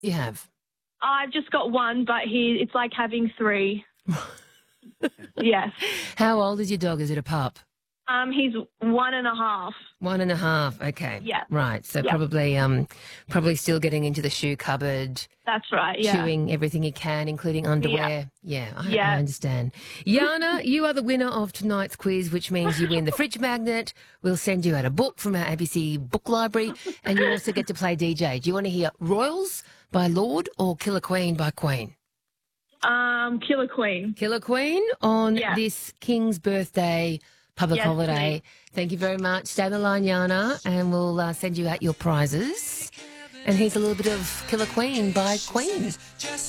You have. I've just got one, but it's like having three. Yes. How old is your dog? Is it a pup? He's 1.5. 1.5. Okay. Yeah. Right. So Yeah. probably still getting into the shoe cupboard. That's right, yeah. Chewing everything he can, including underwear. I understand. Yana, you are the winner of tonight's quiz, which means you win the fridge magnet. We'll send you out a book from our ABC book library, and you also get to play DJ. Do you want to hear Royals by Lord or Killer Queen by Queen? Killer Queen. Killer Queen on this King's birthday public holiday. Please. Thank you very much. Stay on the line, Yana, and we'll send you out your prizes. And here's a little bit of Killer Queen by Queen.